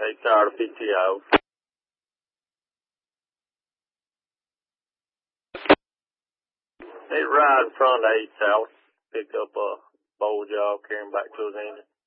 8 hour PTO. They ride in front of 8 South, pick up a bowl job, carry him back to his engine.